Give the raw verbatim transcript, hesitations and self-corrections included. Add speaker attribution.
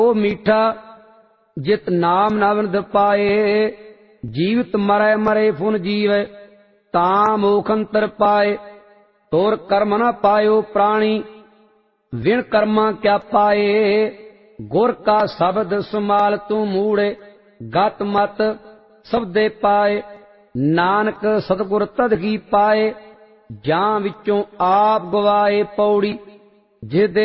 Speaker 1: ਉਹ ਮੀਠਾ ਜਿਤ ਨਾਮ ਨਵਨਦ ਪਾਏ। ਜੀਵਤ ਮਰੈ ਮਰੇ ਫੁਨ ਜੀਵੈ ਤਾਂ ਮੋਖ ਅੰਤਰ ਪਾਏ। ਤੋਰ ਕਰਮ ਨ ਪਾਇਓ ਪ੍ਰਾਣੀ ਵਿਣ ਕਰਮਾਂ ਕਿਆ ਪਾਏ। ਗੁਰ ਕਾ ਸ਼ਬਦ ਸੁਮਾਲ ਤੂੰ ਮੂੜੇ ਗਤ ਮਤ ਸਬਦੇ ਪਾਏ। ਨਾਨਕ ਸਤਿਗੁਰ ਤਦ ਕੀ ਪਾਏ ਜਾਂ ਵਿੱਚੋਂ ਆਪ ਗਵਾਏ। ਪੌੜੀ ਜਿਹਦੇ